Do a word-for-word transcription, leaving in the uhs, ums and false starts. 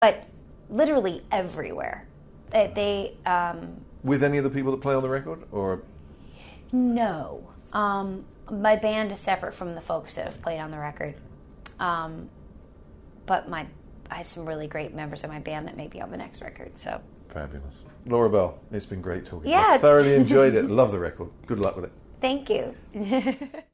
but literally everywhere. They, they um, with any of the people that play on the record, or no. Um, my band is separate from the folks that have played on the record, um, but my I have some really great members of my band that may be on the next record. So fabulous, Laura Bell. It's been great talking. Yeah, I thoroughly enjoyed it. Love the record. Good luck with it. Thank you.